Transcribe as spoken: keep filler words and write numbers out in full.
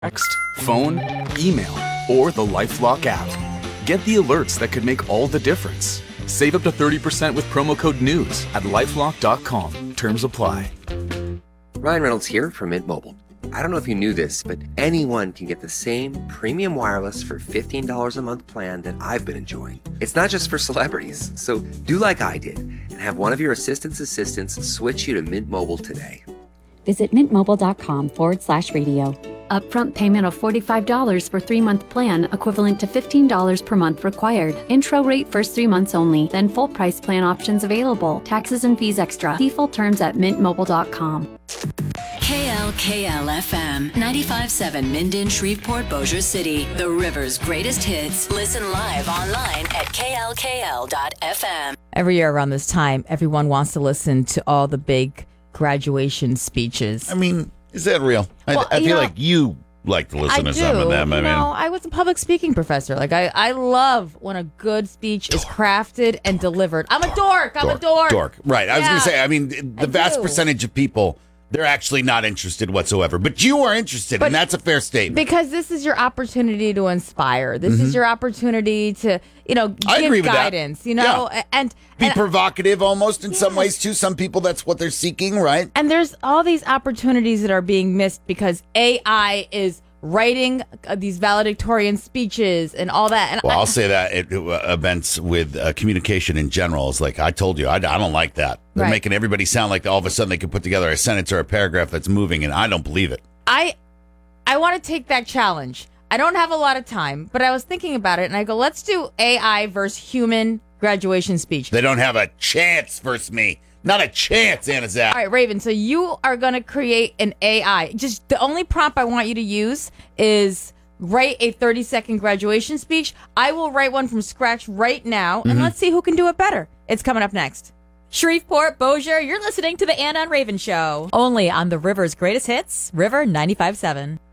Text, phone, email, or the LifeLock app. Get the alerts that could make all the difference. Save up to thirty percent with promo code NEWS at lifelock dot com. Terms apply. Ryan Reynolds here from Mint Mobile. I don't know if you knew this, but anyone can get the same premium wireless for fifteen dollars a month plan that I've been enjoying. It's not just for celebrities. So do like I did and have one of your assistant's assistants switch you to Mint Mobile today. Visit mintmobile.com forward slash radio. Upfront payment of forty-five dollars for three-month plan, equivalent to fifteen dollars per month required. Intro rate first three months only, then full price plan options available. Taxes and fees extra. See full terms at mint mobile dot com. K L K L F M, ninety-five point seven Minden, Shreveport, Bossier City. The River's greatest hits. Listen live online at K L K L dot F M. Every year around this time, everyone wants to listen to all the big graduation speeches. I mean, is that real? Well, I, I feel know, like you like to listen I to do. some of them. I you mean, know, I was a public speaking professor. Like, I, I love when a good speech dork. is crafted and dork. delivered. I'm a dork. I'm dork. a dork. Dork. Right. I yeah. was going to say, I mean, the I vast do. percentage of people, they're actually not interested whatsoever. But you are interested, but and that's a fair statement. Because this is your opportunity to inspire. This mm-hmm. is your opportunity to, you know, give I agree with guidance, that. you know, yeah. and be and, provocative almost in yes. some ways, too. Some people, that's what they're seeking, right? And there's all these opportunities that are being missed because A I is writing uh, these valedictorian speeches and all that. And well, I, I'll say that at uh, events with uh, communication in general is like, I told you, I, I don't like that. They're right. making everybody sound like all of a sudden they can put together a sentence or a paragraph that's moving, and I don't believe it. I, I want to take that challenge. I don't have a lot of time, but I was thinking about it, and I go, let's do A I versus human graduation speech. They don't have a chance versus me. Not a chance, Anazat. All right, Raven, so you are going to create an A I. Just the only prompt I want you to use is write a thirty-second graduation speech. I will write one from scratch right now, and mm-hmm. let's see who can do it better. It's coming up next. Shreveport, Bossier, you're listening to the Anna and Raven Show. Only on the River's greatest hits, River ninety-five point seven.